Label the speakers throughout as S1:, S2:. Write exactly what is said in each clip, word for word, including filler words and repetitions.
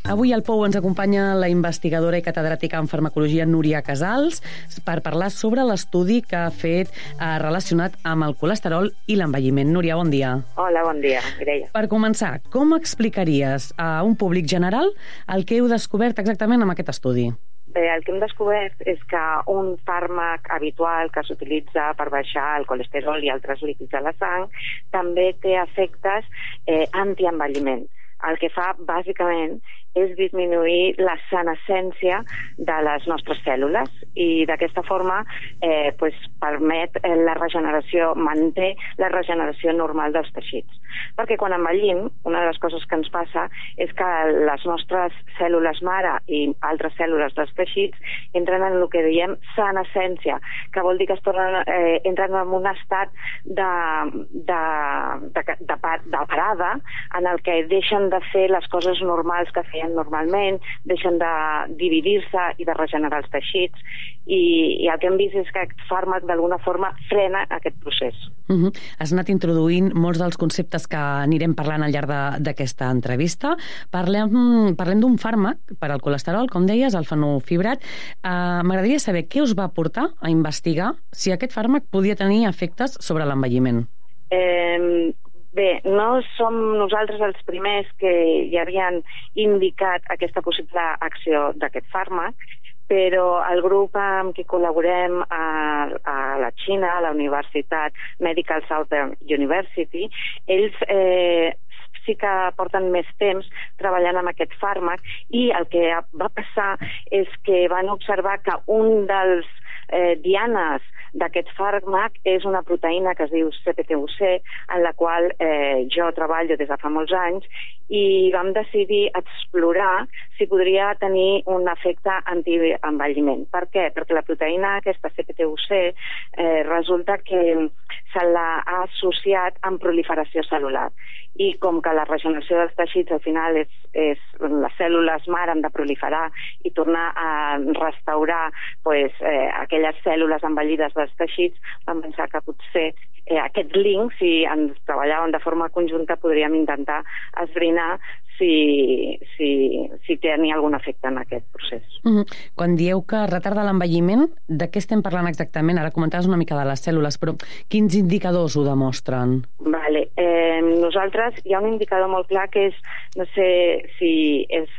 S1: Avui al Pou ens acompanya la investigadora i catedràtica en farmacologia Núria Casals per parlar sobre l'estudi que ha fet eh, relacionat amb el colesterol i l'envelliment. Núria, bon dia.
S2: Hola, bon dia, Mireia.
S1: Per començar, com explicaries a un públic general el que heu descobert exactament amb aquest estudi?
S2: Bé, el que hem descobert és que un fàrmac habitual que s'utilitza per baixar el colesterol i altres lípids a la sang també té efectes eh, antienvelliment. El que fa, bàsicament, és disminuir la senescència de les nostres cèl·lules i d'aquesta forma eh, pues, permet la regeneració, manté la regeneració normal dels teixits. Perquè quan envellim, una de les coses que ens passa és que les nostres cèl·lules mare i altres cèl·lules dels teixits entren en el que diem senescència, que vol dir que es tornen, eh, entren en un estat de, de, de, de, de, de parada en el que deixen de fer les coses normals que feien normalment, deixen de dividir-se i de regenerar els teixits i, i el que hem vist és que aquest fàrmac d'alguna forma frena aquest procés.
S1: Uh-huh. Has anat introduint molts dels conceptes que anirem parlant al llarg d'aquesta entrevista. Parlem, parlem d'un fàrmac per al colesterol, com deies, el fenofibrat. Uh, M'agradaria saber què us va portar a investigar si aquest fàrmac podia tenir efectes sobre l'envelliment.
S2: Eh... Bé, no som nosaltres els primers que ja havien indicat aquesta possible acció d'aquest fàrmac, però el grup amb qui col·laborem a, a la Xina, a la Universitat Medical Southern University, ells eh, sí que porten més temps treballant amb aquest fàrmac i el que va passar és que van observar que un dels eh, dianes d'aquest fàrmac és una proteïna que es diu C P T U C, en la qual eh, jo treballo des de fa molts anys i vam decidir explorar si podria tenir un efecte antienvelliment. Per què? Perquè la proteïna aquesta C P T U C eh, resulta que se l'ha associat amb proliferació cel·lular i com que la regeneració dels teixits al final és, és les cèl·lules mare han de proliferar i tornar a restaurar pues, eh, aquelles cèl·lules envellides dels teixits, vam pensar que potser eh, aquest link, si ens treballàvem de forma conjunta, podríem intentar esbrinar si, si, si tenia algun efecte en aquest procés.
S1: Mm-hmm. Quan dieu que retarda l'envelliment, de què estem parlant exactament? Ara comentaves una mica de les cèl·lules, però quins indicadors ho demostren?
S2: Vale. Eh, nosaltres hi ha un indicador molt clar que és, no sé si és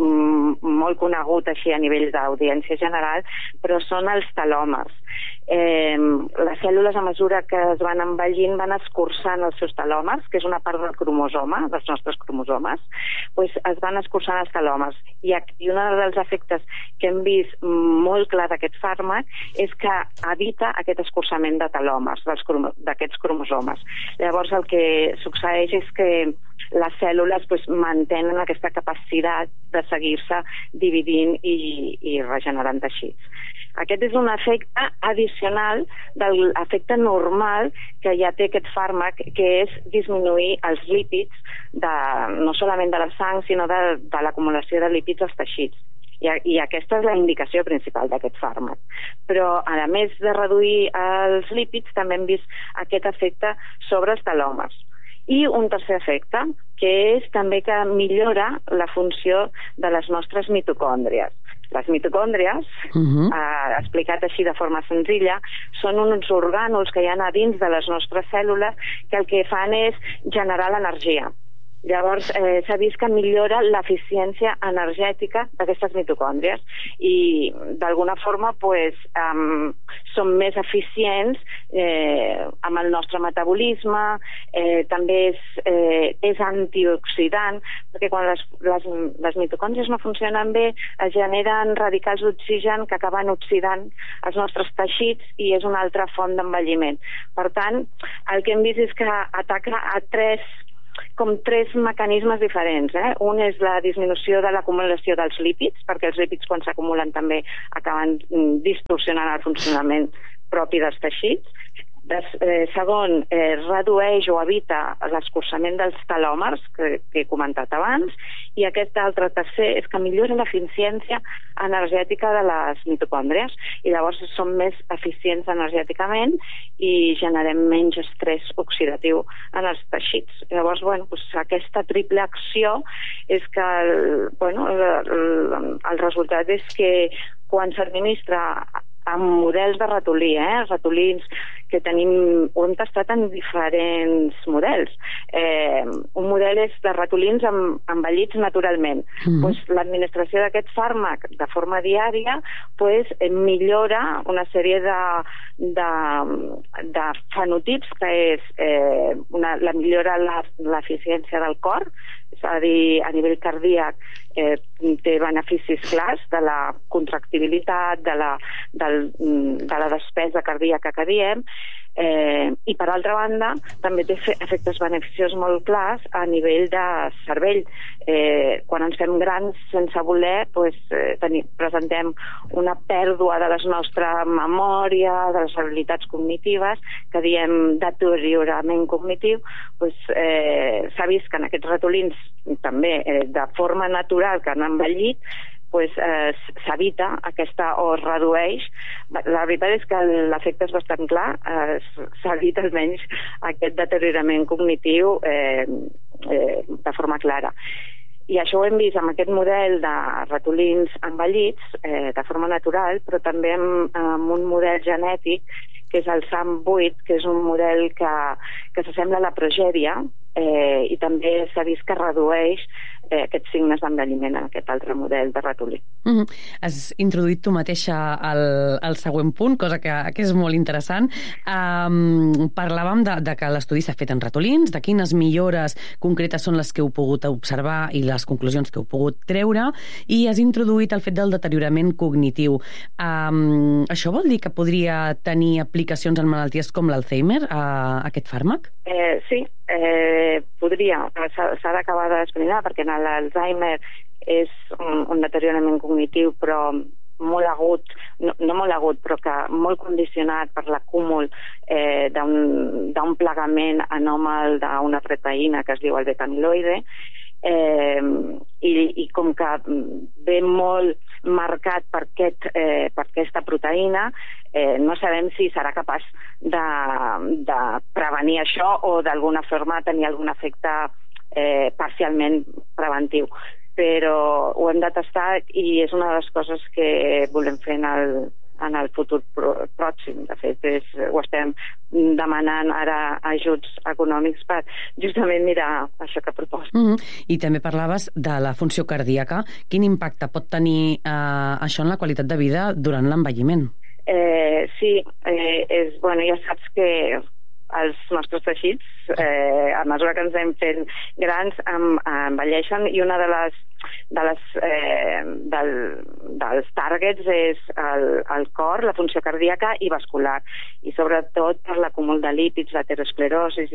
S2: molt conegut així a nivell d'audiència general, però són els telòmers. Eh, les cèl·lules a mesura que es van envellint van escurçant els seus telòmers, que és una part del cromosoma, dels nostres cromosomes, pues es van escurçant els telòmers. I, i un dels efectes que hem vist molt clar d'aquest fàrmac és que evita aquest escurçament de telòmers d'aquests cromosomes. Llavors el que succeeix és que les cèl·lules pues, mantenen aquesta capacitat de seguir-se dividint i, i regenerant teixits. Aquest és un efecte addicional de l'efecte normal que ja té aquest fàrmac, que és disminuir els lípids, de, no solament de la sang, sinó de, de l'acumulació de lípids als teixits. I, I aquesta és la indicació principal d'aquest fàrmac. Però, a més de reduir els lípids, també hem vist aquest efecte sobre els telòmers. I un tercer efecte, que és també que millora la funció de les nostres mitocòndries. Les mitocòndries, uh-huh. eh, explicat així de forma senzilla, són uns orgànuls que hi ha a dins de les nostres cèl·lules que el que fan és generar l'energia. Llavors, eh, s'ha vist que millora l'eficiència energètica d'aquestes mitocòndries i, d'alguna forma, pues, um, són més eficients eh, amb el nostre metabolisme, eh, també és, eh, és antioxidant, perquè quan les, les, les mitocòndries no funcionen bé, es generen radicals d'oxigen que acaben oxidant els nostres teixits i és una altra font d'envelliment. Per tant, el que hem vist és que ataca a tres com tres mecanismes diferents. Eh? Un és la disminució de l'acumulació dels lípids, perquè els lípids quan s'acumulen també acaben distorsionant el funcionament propi dels teixits. Des, eh, segon, eh, redueix o evita l'escurçament dels telòmers que, que he comentat abans, i aquest altre tercer és que millora l'eficiència energètica de les mitocòndries, i llavors som més eficients energèticament i generem menys estrès oxidatiu en els teixits. Llavors, bueno, doncs aquesta triple acció és que el, bueno, el, el, el resultat és que quan s'administra amb models de ratolí, eh? ratolins que tenim, ho hem tastat en diferents models. Eh, un model és de ratolins amb, envellits naturalment. Mm-hmm. Pues, l'administració d'aquest fàrmac de forma diària pues, millora una sèrie de, de, de fenotips, que és eh, una, la millora l'eficiència del cor, és a dir, a nivell cardíac eh, té beneficis clars de la contractibilitat, de la, del, de la despesa cardíaca que diem, eh, i per altra banda també té efectes beneficiosos molt clars a nivell de cervell. Eh, quan ens fem grans sense voler, pues, eh, tenim, presentem una pèrdua de la nostra memòria, de les habilitats cognitives, que diem deteriorament cognitiu. Pues, eh, s'ha vist que en aquests ratolins també eh, de forma natural que han envellit, pues, eh, s'evita aquesta o es redueix. La veritat és que l'efecte és bastant clar, eh, s'evita almenys aquest deteriorament cognitiu eh, eh, de forma clara. I això ho hem vist amb aquest model de ratolins envellits eh, de forma natural, però també amb, amb un model genètic que és el S A M vuit, que és un model que, que s'assembla a la progèria, eh, i també s'ha vist que redueix eh, aquests signes d'envelliment en aquest altre model de ratolí.
S1: Mm-hmm. Has introduït tu mateixa el, el següent punt, cosa que, que és molt interessant. Um, parlàvem de, de que l'estudi s'ha fet en ratolins, de quines millores concretes són les que heu pogut observar i les conclusions que heu pogut treure, i has introduït el fet del deteriorament cognitiu. Um, això vol dir que podria tenir aplicacions en malalties com l'Alzheimer, uh, aquest fàrmac?
S2: Eh, sí, eh, podria. S'ha d'acabar d'esbrinar, perquè en l'Alzheimer és un, un deteriorament cognitiu, però molt agut, no, no molt agut, però que molt condicionat per l'acúmul eh, d'un plegament anòmal d'una proteïna que es diu el beta-amiloide, eh, i, i com que ve molt marcat per, aquest, eh, per aquesta proteïna, eh, no sabem si serà capaç de, de prevenir això o d'alguna forma tenir algun efecte eh, parcialment preventiu. Però ho hem de tastar i és una de les coses que volem fer en el, en el futur pròxim. De fet, és, ho estem demanant ara ajuts econòmics per justament mirar això que proposa.
S1: Mm-hmm. I també parlaves de la funció cardíaca. Quin impacte pot tenir eh, això en la qualitat de vida durant l'envelliment?
S2: Eh, sí, eh, és, bueno, ja saps que els nostres teixits, eh, a mesura que ens anem fent grans, em, envelleixen, i una de les, de les eh, del, dels targets és el, el cor, la funció cardíaca i vascular, i sobretot per l'acúmul de lípids, l'aterosclerosi,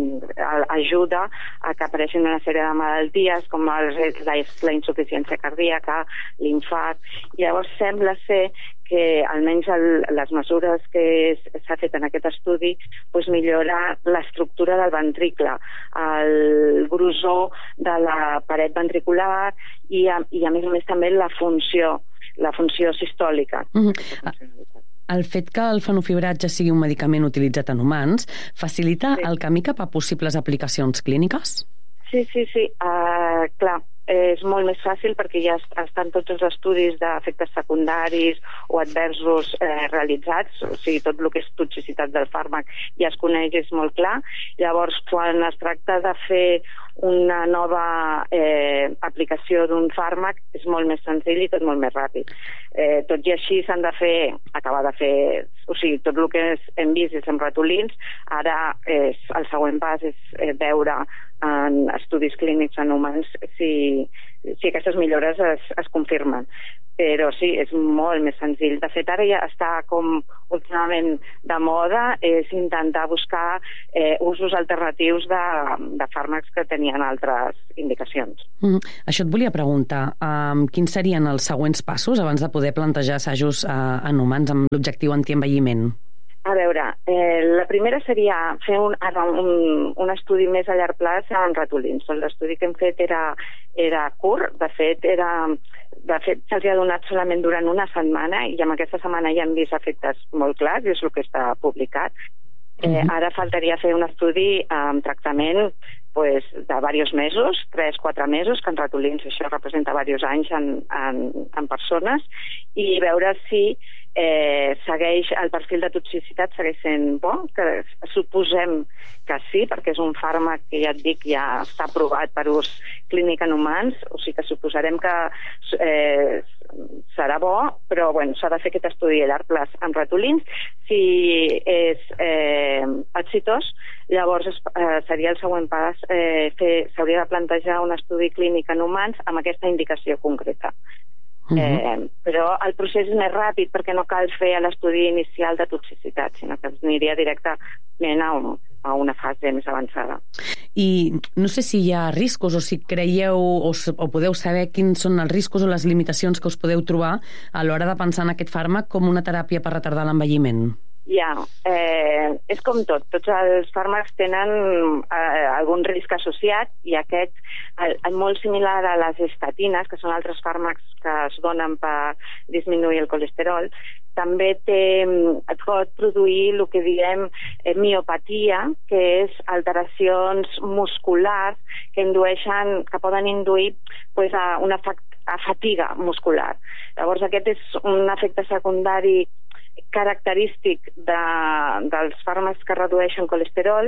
S2: ajuda a que apareixin una sèrie de malalties com el, la, la insuficiència cardíaca, l'infart, i llavors sembla ser que almenys el, les mesures que s'ha fet en aquest estudi pues, millora l'estructura del ventricle, el grossor de la paret ventricular i a, i a més a més també la funció, la funció sistòlica. Mm-hmm.
S1: El fet que el fenofibratge sigui un medicament utilitzat en humans facilita sí. el camí cap a possibles aplicacions clíniques?
S2: Sí, sí, sí. Uh, clar, és molt més fàcil perquè ja estan tots els estudis d'efectes secundaris o adversos eh, realitzats, o sigui, tot el que és toxicitat del fàrmac ja es coneix, és molt clar. Llavors, quan es tracta de fer una nova eh, aplicació d'un fàrmac, és molt més senzill i tot molt més ràpid. Eh, tot i així s'han de fer, acabar de fer, o sigui, tot el que és, hem vist és en ratolins, ara és, el següent pas és eh, veure en estudis clínics en humans si, si aquestes millores es, es confirmen. Però sí, és molt més senzill. De fet, ara ja està com últimament de moda és intentar buscar eh, usos alternatius de, de fàrmacs que tenien altres indicacions.
S1: Mm. Això et volia preguntar, um, quins serien els següents passos abans de poder plantejar assajos uh, en humans amb l'objectiu antienvelliment?
S2: A veure, eh, la primera seria fer un, un, un estudi més a llarg plaç en ratolins. L'estudi que hem fet era, era curt, de fet, era, de fet se'ls ha donat solament durant una setmana i amb aquesta setmana ja hem vist efectes molt clars i és el que està publicat. Eh, uh-huh. Ara faltaria fer un estudi amb tractament pues, de diversos mesos, tres quatre mesos, que en ratolins això representa diversos anys en, en, en persones, i veure si eh, segueix, el perfil de toxicitat segueix sent bo, que suposem que sí, perquè és un fàrmac que ja et dic ja està aprovat per ús clínic en humans, o sigui que suposarem que eh, serà bo, però bueno, s'ha de fer aquest estudi a llarg plaç en ratolins. Si és eh, exitós, llavors eh, seria el següent pas, eh, s'hauria de plantejar un estudi clínic en humans amb aquesta indicació concreta. Uh-huh. eh, però el procés és més ràpid perquè no cal fer l'estudi inicial de toxicitat, sinó que aniria directament a, un, a una fase més avançada.
S1: I no sé si hi ha riscos o si creieu o, o podeu saber quins són els riscos o les limitacions que us podeu trobar a l'hora de pensar en aquest fàrmac com una teràpia per retardar l'envelliment.
S2: Ja, eh, és com tot. Tots els fàrmacs tenen eh, algun risc associat i aquest, el, el molt similar a les estatines, que són altres fàrmacs que es donen per disminuir el colesterol, també té, et pot produir el que diem eh, miopatia, que és alteracions musculars que indueixen, que poden induir pues, a una a fatiga muscular. Llavors aquest és un efecte secundari característic de, dels fàrmacs que redueixen colesterol,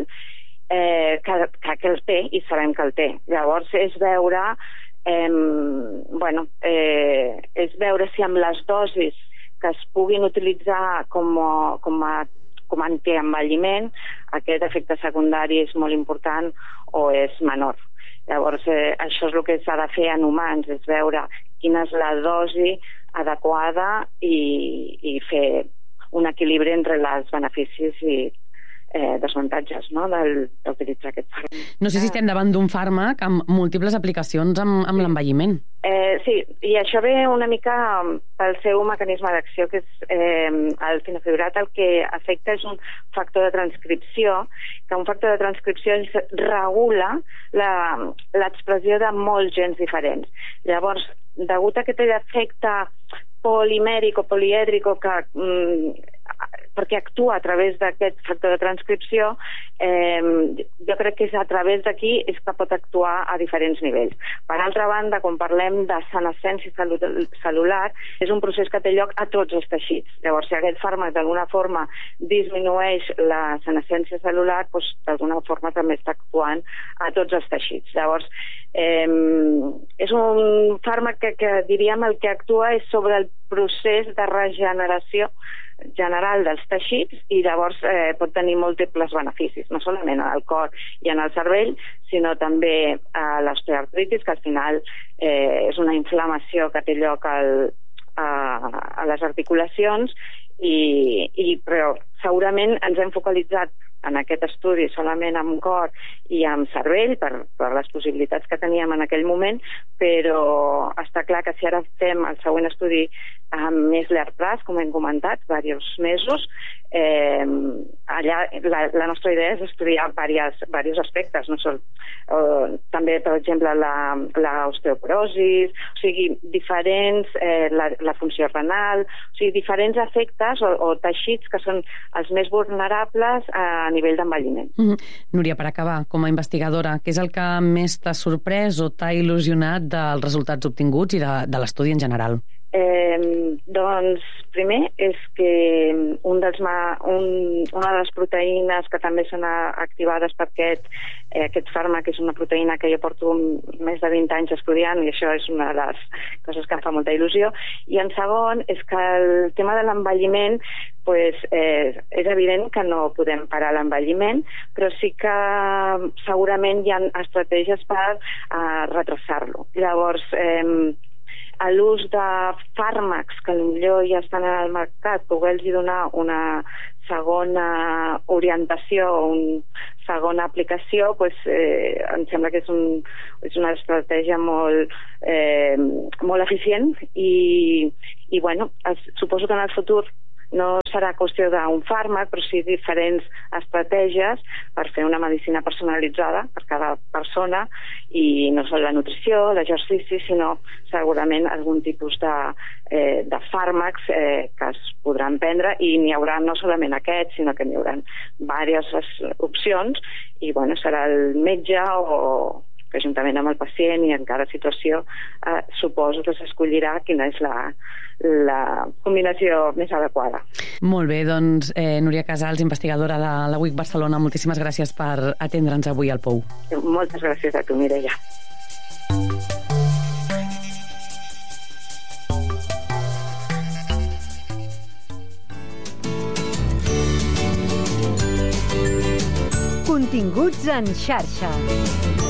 S2: eh, que, que, que el té i sabem que el té. Llavors és veure eh, bueno, eh, és veure si amb les dosis que es puguin utilitzar com a, com a, com a antienvelliment aquest efecte secundari és molt important o és menor. Llavors eh, això és el que s'ha de fer en humans, és veure quina és la dosi adequada i, i fer un equilibri entre els beneficis i eh, desavantatges, no?, d'utilitzar aquest fàrmac.
S1: No sé si estem davant d'un fàrmac amb múltiples aplicacions amb, amb l'envelliment.
S2: Eh, sí, i això ve una mica pel seu mecanisme d'acció, que és eh, el fenofibril, el que afecta és un factor de transcripció, que un factor de transcripció regula l'expressió de molts gens diferents. Llavors, degut a que té l'efecte polimèric o polièdric o que mm, perquè actua a través d'aquest factor de transcripció, eh, jo crec que és a través d'aquí és que pot actuar a diferents nivells. Per altra banda, quan parlem de senescència cel·lular, és un procés que té lloc a tots els teixits. Llavors, si aquest fàrmac d'alguna forma disminueix la senescència cel·lular, doncs d'alguna forma també està actuant a tots els teixits. Llavors, eh, és un fàrmac que, que diríem el que actua és sobre el procés de regeneració general dels teixits i llavors eh, pot tenir múltiples beneficis, no solament al cor i en el cervell, sinó també a l'osteoartritis, que al final eh, és una inflamació que té lloc al, a, a les articulacions i, i però segurament ens hem focalitzat en aquest estudi solament amb cor i amb cervell per, per les possibilitats que teníem en aquell moment, però està clar que si ara fem el següent estudi amb més llarg plaç, com hem comentat, diversos mesos, eh, allà la, la nostra idea és estudiar diversos aspectes, no sol, eh, també, per exemple, l'osteoporosi, o sigui, diferents, eh, la, la funció renal, o sigui, diferents efectes o, o teixits que són els més vulnerables a nivell d'envelliment.
S1: Mm-hmm. Núria, per acabar, com a investigadora, què és el que més t'ha sorprès o t'ha il·lusionat dels resultats obtinguts i de, de l'estudi en general?
S2: Eh, doncs, primer és que un dels ma, un, una de les proteïnes que també són activades per aquest, eh, aquest fàrmac és una proteïna que jo porto més de vint anys estudiant i això és una de les coses que em fa molta il·lusió. I en segon és que el tema de l'envelliment pues, eh, és evident que no podem parar l'envelliment, però sí que segurament hi ha estratègies per eh, retrasar-lo. Llavors, eh, a l'ús de fàrmacs que potser ja estan al mercat, poder-los donar una segona orientació o una segona aplicació, pues, eh, em sembla que és, un, és una estratègia molt, eh, molt eficient i, i bueno, es, suposo que en el futur no serà qüestió d'un fàrmac, però sí diferents estratègies per fer una medicina personalitzada per cada persona, i no sols la nutrició, l'exercici, sinó segurament algun tipus de, eh, de fàrmacs eh, que es podran prendre, i n'hi haurà no solament aquests, sinó que n'hi haurà diverses opcions, i bueno, serà el metge o que juntament amb el pacient i en cada situació eh, suposo que s'escollirà quina és la, la combinació més adequada.
S1: Molt bé, doncs eh, Núria Casals, investigadora de la U I C Barcelona, moltíssimes gràcies per atendre'ns avui al Pou.
S2: Moltes gràcies a tu, Mireia.
S3: Continguts en xarxa.